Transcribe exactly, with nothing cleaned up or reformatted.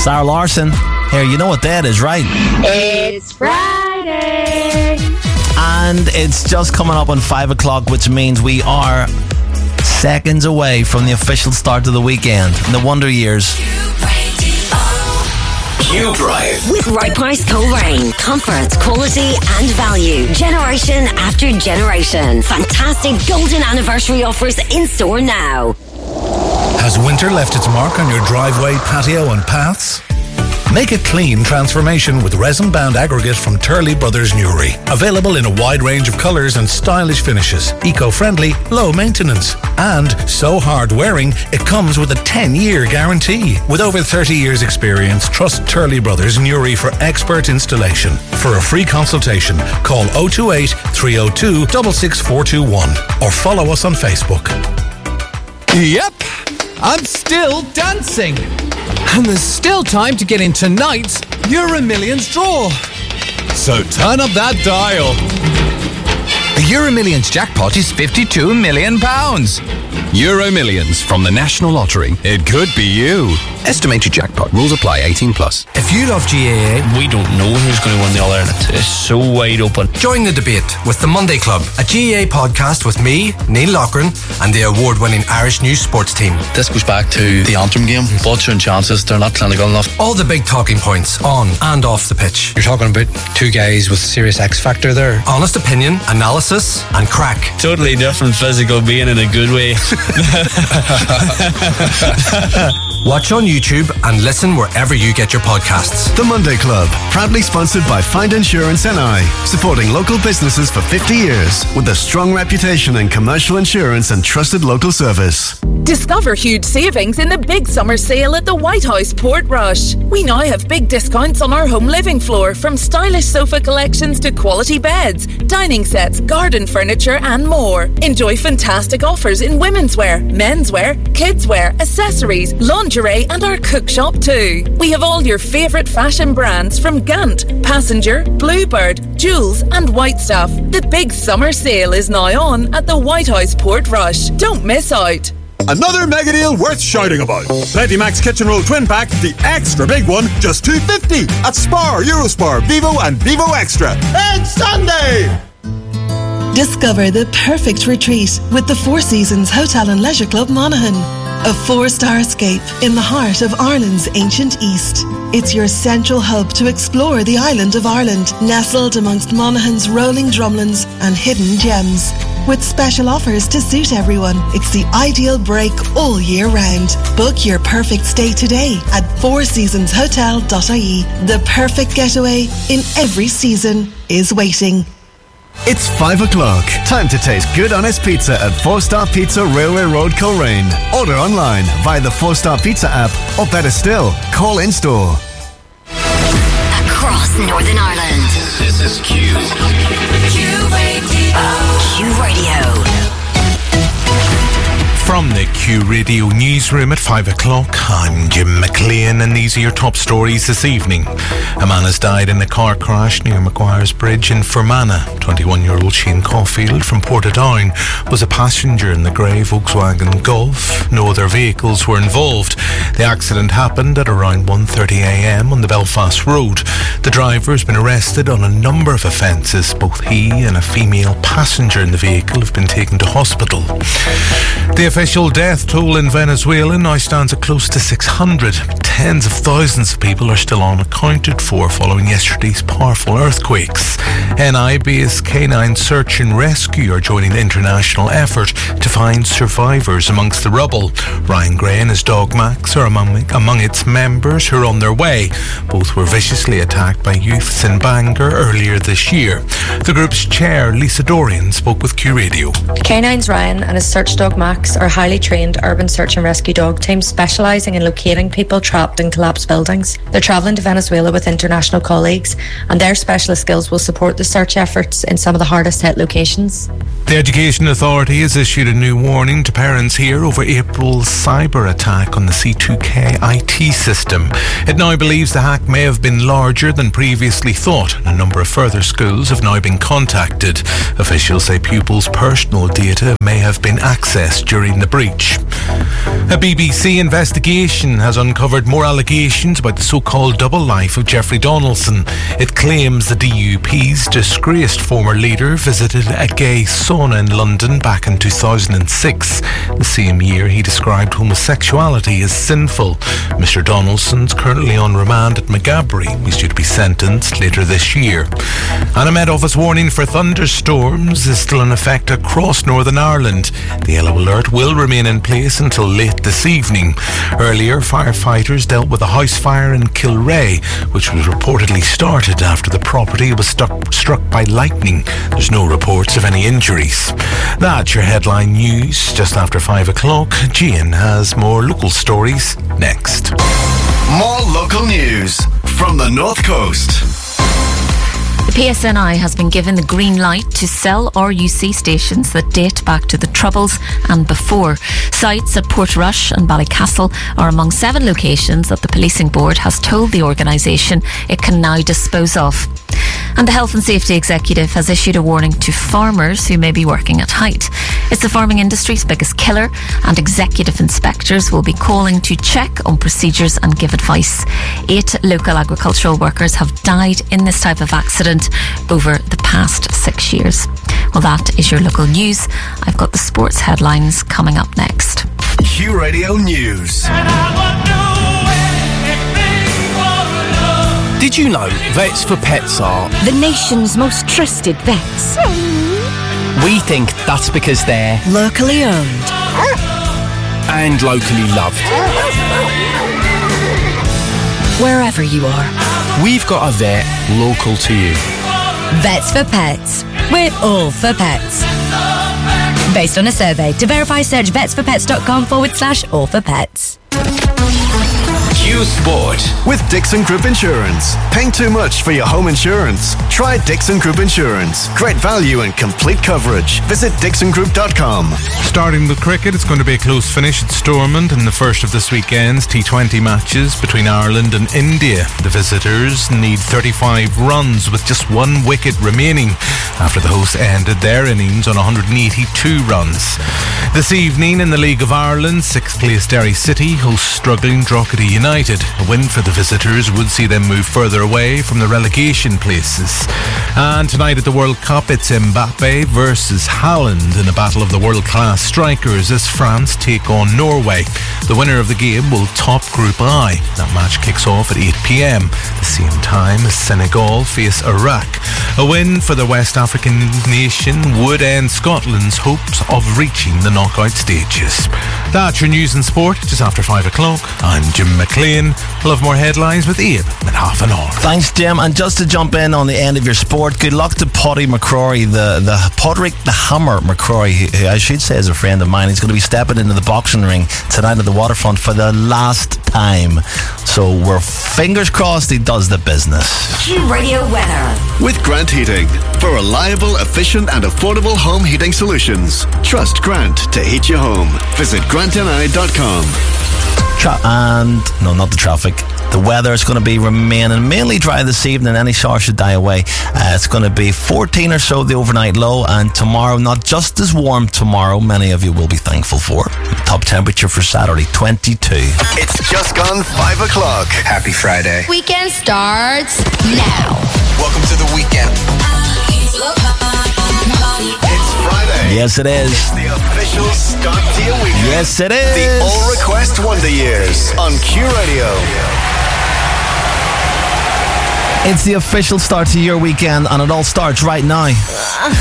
Sarah Larson. Here, you know what that is, right? It's Friday. And it's just coming up on five o'clock, which means we are seconds away from the official start of the weekend. In the Wonder Years. Q Drive. With Right Price Coleraine. Comfort, quality and value. Generation after generation. Fantastic golden anniversary offers in store now. Has winter left its mark on your driveway, patio and paths? Make a clean transformation with resin-bound aggregate from Turley Brothers Newry. Available in a wide range of colours and stylish finishes. Eco-friendly, low maintenance. And so hard-wearing, it comes with a ten-year guarantee. With over thirty years experience, trust Turley Brothers Newry for expert installation. For a free consultation, call oh two eight, three oh two, six six four two one or follow us on Facebook. Yep, I'm still dancing. And there's still time to get in tonight's Euro Millions draw. So turn up that dial. The Euro Millions jackpot is fifty-two million pounds. Euro Millions from the National Lottery. It could be you. Estimated jackpot. Rules apply. eighteen plus. If you love G A A, we don't know who's going to win the All Ireland. It's so wide open. Join the debate with the Monday Club, a G A A podcast with me, Neil Loughran, and the award-winning Irish News Sports team. This goes back to the Antrim game. Butcher and chances, they're not clinical enough. All the big talking points on and off the pitch. You're talking about two guys with serious X factor there. Honest opinion, analysis, and crack. Totally different physical being in a good way. Watch on YouTube and listen wherever you get your podcasts. The Monday Club, proudly sponsored by Find Insurance N I, supporting local businesses for fifty years with a strong reputation in commercial insurance and trusted local service. Discover huge savings in the big summer sale at the White House Portrush. We now have big discounts on our home living floor, from stylish sofa collections to quality beds, dining sets, garden furniture and more. Enjoy fantastic offers in women's wear, menswear, kids wear, accessories, lingerie and our cook shop too. We have all your favourite fashion brands from Gant, Passenger, Bluebird, Jules and White Stuff. The big summer sale is now on at the White House Portrush. Don't miss out. Another mega deal worth shouting about. Plenty Max Kitchen Roll Twin Pack, the extra big one, just two fifty at Spar, Eurospar, Vivo and Vivo Extra. It's Sunday! Discover the perfect retreat with the Four Seasons Hotel and Leisure Club Monaghan. A four-star escape in the heart of Ireland's ancient East. It's your central hub to explore the island of Ireland, nestled amongst Monaghan's rolling drumlins and hidden gems. With special offers to suit everyone, it's the ideal break all year round. Book your perfect stay today at four seasons hotel dot I E. The perfect getaway in every season is waiting. It's five o'clock. Time to taste good honest pizza at Four Star Pizza Railway Road, Coleraine. Order online via the Four Star Pizza app, or better still, call in store. Across Northern Ireland. This is Q. Q Radio. Q Radio. From the Q Radio newsroom at five o'clock, I'm Jim McLean, and these are your top stories this evening. A man has died in a car crash near Maguire's Bridge in Fermanagh. twenty-one-year-old Shane Caulfield from Portadown was a passenger in the grey Volkswagen Golf. No other vehicles were involved. The accident happened at around one thirty a m on the Belfast Road. The driver has been arrested on a number of offences. Both he and a female passenger in the vehicle have been taken to hospital. The official death toll in Venezuela now stands at close to six hundred. Tens of thousands of people are still unaccounted for following yesterday's powerful earthquakes. N I-based Canine Search and Rescue are joining the international effort to find survivors amongst the rubble. Ryan Gray and his dog Max are among, among its members who are on their way. Both were viciously attacked by youths in Bangor earlier this year. The group's chair, Lisa Dorian, spoke with Q Radio. Canines Ryan and his search dog Max are highly trained urban search and rescue dog teams specialising in locating people trapped in collapsed buildings. They're travelling to Venezuela with international colleagues, and their specialist skills will support the search efforts in some of the hardest hit locations. The Education Authority has issued a new warning to parents here over April's cyber attack on the C two K I T system. It now believes the hack may have been larger than previously thought, and a number of further schools have now been contacted. Officials say pupils' personal data may have been accessed during the breach. A B B C investigation has uncovered more allegations about the so-called double life of Jeffrey Donaldson. It claims the D U P's disgraced former leader visited a gay sauna in London back in two thousand six. The same year he described homosexuality as sinful. Mister Donaldson's currently on remand at Magabry. He's due to be sentenced later this year. And a Met Office warning for thunderstorms is still in effect across Northern Ireland. The yellow alert will remain in place until late this evening. Earlier, firefighters dealt with a house fire in Kilrea, which was reportedly started after the property was stuck, struck by lightning. There's no reports of any injuries. That's your headline news. Just after five o'clock, Gian has more local stories next. More local news from the North Coast. The P S N I has been given the green light to sell R U C stations that date back to the Troubles and before. Sites at Portrush and Ballycastle are among seven locations that the Policing Board has told the organisation it can now dispose of. And the Health and Safety Executive has issued a warning to farmers who may be working at height. It's the farming industry's biggest killer, and executive inspectors will be calling to check on procedures and give advice. Eight local agricultural workers have died in this type of accident over the past six years. Well, that is your local news. I've got the sports headlines coming up next. Q Radio News. Did you know Vets for Pets are the nation's most trusted vets? We think that's because they're locally owned and locally loved. Wherever you are, we've got a vet local to you. Vets for Pets. We're all for pets. Based on a survey. To verify, search vetsforpets.com forward slash all for pets. Q Sport with Dixon Group Insurance. Paying too much for your home insurance? Try Dixon Group Insurance. Great value and complete coverage. Visit dixon group dot com. Starting with cricket, it's going to be a close finish at Stormont in the first of this weekend's T twenty matches between Ireland and India. The visitors need thirty-five runs with just one wicket remaining after the hosts ended their innings on one hundred eighty-two runs. This evening in the League of Ireland, sixth place Derry City hosts struggling Drogheda United. A win for the visitors would see them move further away from the relegation places. And tonight at the World Cup, it's Mbappe versus Haaland in a battle of the world-class strikers as France take on Norway. The winner of the game will top Group I. That match kicks off at eight p.m. The same time as Senegal face Iraq. A win for the West African nation would end Scotland's hopes of reaching the knockout stages. That's your news and sport just after five o'clock. I'm Jim McLean. We'll have more headlines with Abe in half an hour. Thanks, Jim. And just to jump in on the end of your sport, good luck to Paddy McCrory, the, the Podrick the Hammer McCrory, who I should say is a friend of mine. He's going to be stepping into the boxing ring tonight at the Waterfront for the last time. So we're fingers crossed he does the business. Q Radio weather. With Grant Heating. For reliable, efficient and affordable home heating solutions. Trust Grant to heat your home. Visit grant n i dot com. Tra- and, no, not the traffic. The weather is going to be remaining mainly dry this evening. Any shower should die away. Uh, it's going to be fourteen or so the overnight low, and tomorrow not just as warm tomorrow. Many of you will be thankful for. Top temperature for Saturday, twenty-two. It's just gone five o'clock. Happy Friday. Weekend starts now. Welcome to the weekend. It's Friday. Yes, it is. It's the official start to your weekend. Yes, it is. The All Request Wonder Years on Q Radio. It's the official start to your weekend, and it all starts right now.